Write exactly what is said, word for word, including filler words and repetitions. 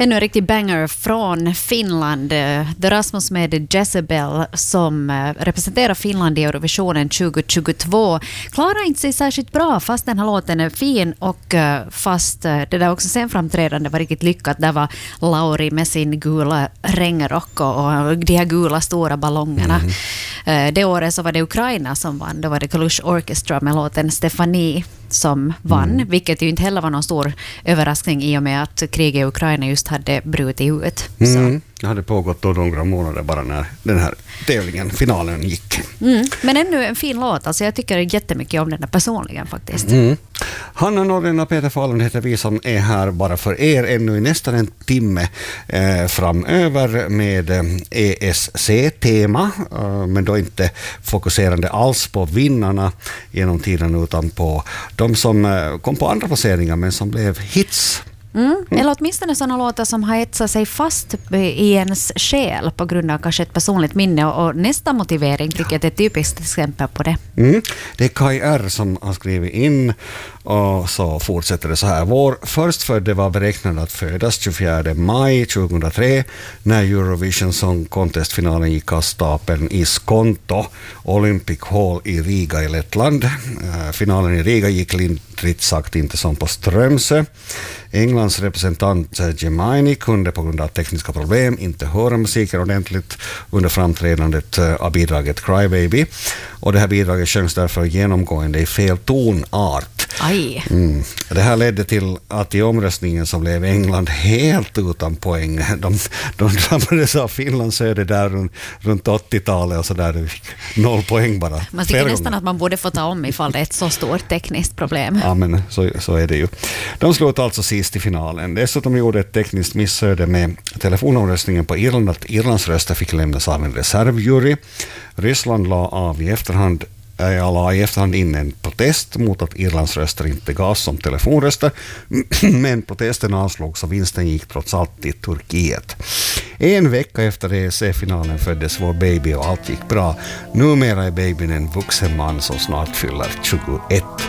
Ännu en riktig banger från Finland. The Rasmus med Jezebel som representerar Finland i Eurovisionen tjugo tjugotvå. Klarar inte sig särskilt bra fast den här låten är fin och fast det där också sen framträdande var riktigt lyckat. Där var Lauri med sin gula regnrock och de här gula stora ballongerna. Mm. Det året så var det Ukraina som vann. Då var det Kalush Orchestra med låten Stefanie som vann, mm. vilket ju inte heller var någon stor överraskning i och med att kriget i Ukraina just hade brutit ut. Mm. Det hade pågått då några månader bara när den här tävlingen, finalen gick. Mm. Men ännu en fin låt, alltså jag tycker jättemycket om den där personligen faktiskt. Mm. Hanna Norren och Peter Falun heter vi som är här bara för er ännu i nästan en timme eh, framöver med eh, E S C-tema, eh, men då inte fokuserande alls på vinnarna genom tiden utan på de som eh, kom på andra placeringar men som blev hits. Mm. Eller åtminstone sådana låtar som har etsat sig fast i ens själ på grund av kanske ett personligt minne, och nästa motivering tycker jag är ett typiskt exempel på det. Mm. Det är Kai R som har skrivit in och så fortsätter det så här. Vår förstfödde var beräknad att födas tjugofjärde maj tjugohundratre när Eurovision Song Contest-finalen gick av stapeln i Skonto Olympic Hall i Riga i Lettland. Finalen i Riga gick lindrigt sagt inte som på Strömsö. Englands representant Gemaini kunde på grund av tekniska problem inte höra musiken ordentligt under framträdandet av bidraget Cry Baby, och det här bidraget sjöngs därför genomgående i fel tonart. Aj. Mm. Det här ledde till att i omröstningen så blev England helt utan poäng. De, de drabbades av Finlands öde där runt, runt åttiotalet och så där det fick noll poäng bara. Man tycker nästan gånger. Att man borde få ta om ifall det är ett så stort tekniskt problem. Ja, men så, så är det ju. De slog alltså sist i finalen. Dessutom gjorde ett tekniskt missöde med telefonomröstningen på Irland att Irlands röster fick lämnas av en reservjury. Ryssland la av i efterhand Jag la i efterhand in en protest mot att Irlands röster inte gavs som telefonröster, men protesten avslogs och vinsten gick trots allt till Turkiet. En vecka efter E S C-finalen föddes vår baby och allt gick bra. Numera är babyn en vuxen man som snart fyller tjugoett.